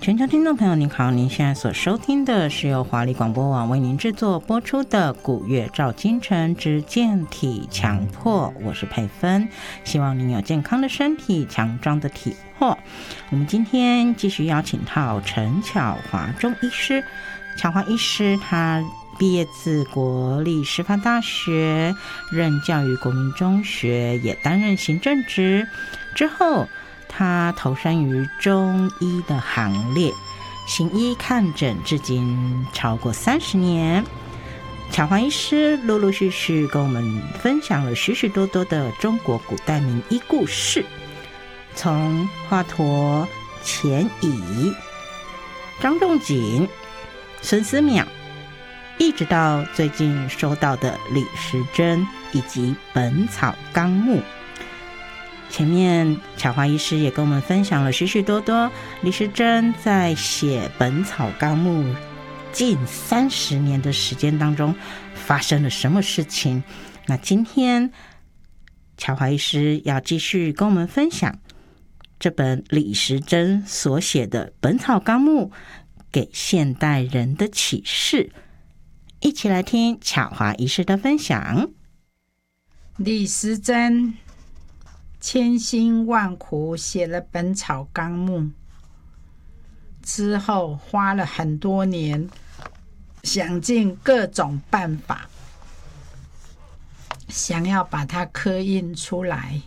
全球听众朋友您好，您现在所收听的是由华丽广播网为您制作播出的古月照今晨之健体强迫，我是佩芬，希望您有健康的身体，强壮的体魄。我们今天继续邀请到陈巧华中医师。巧华医师他毕业自国立师范大学，任教于国民中学，也担任行政职。之后他投身于中医的行列，行医看诊至今超过30年。巧华医师陆陆续续跟我们分享了许许多多的中国古代名医故事，从华佗、钱乙、张仲景、孙思邈，一直到最近说到的李时珍以及《本草纲目》。前面巧华医师也跟我们分享了许许多多李时珍在写《本草纲目》近30年的时间当中发生了什么事情。那今天巧华医师要继续跟我们分享这本李时珍所写的《本草纲目》给现代人的启示，一起来听巧华医师的分享。 李时珍千辛万苦写了《本草纲目》之后，花了很多年，想尽各种办法，想要把它刻印出来，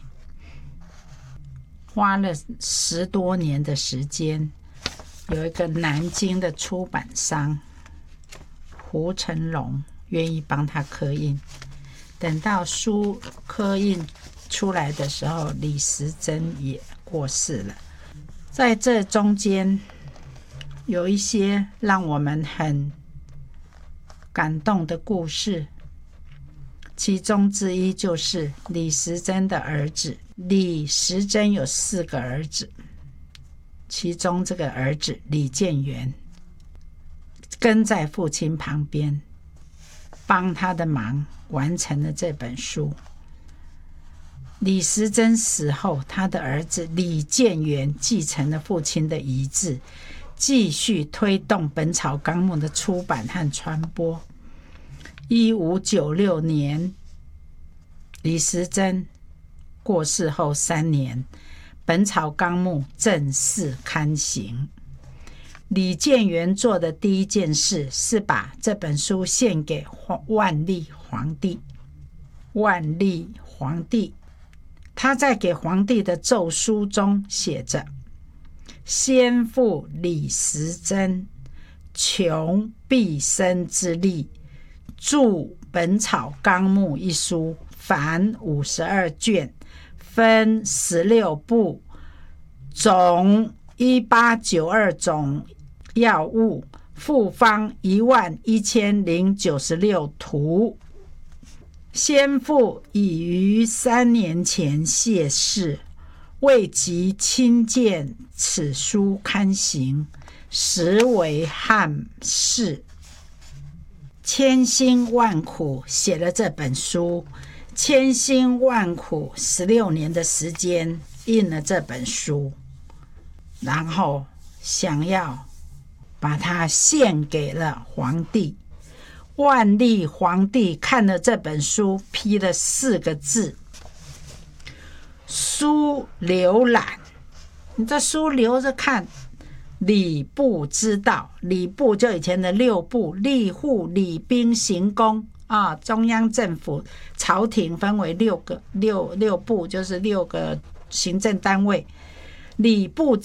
花了10多年的时间。有一个南京的出版商胡成龙愿意帮他刻印，等到书刻印出来的时候，李时珍也过世了。在这中间有一些让我们很感动的故事，其中之一就是李时珍的儿子。李时珍有4个儿子，其中这个儿子李建元跟在父亲旁边，帮他的忙，完成了这本书。李时珍死后，他的儿子李建元继承了父亲的遗志，继续推动《本草纲目》的出版和传播。1596年，李时珍过世后3年，《本草纲目》正式刊行。李建元做的第一件事是把这本书献给万历皇帝。万历皇帝他在给皇帝的奏书中写着：先父李时珍穷毕生之力著《本草纲目》一书，凡52卷，分16部，总1892种药物，复方11096图。先父已于3年前谢世，未及亲见此书刊行，实为憾事。千辛万苦写了这本书，千辛万苦16年的时间印了这本书，然后想要把它献给了皇帝。万历皇帝看了这本书，批了4个字：书浏览。你这书留着看，礼部知道。礼部就以前的6部，吏户、礼兵、刑工啊，中央政府朝廷分为6部，就是6个行政单位。礼部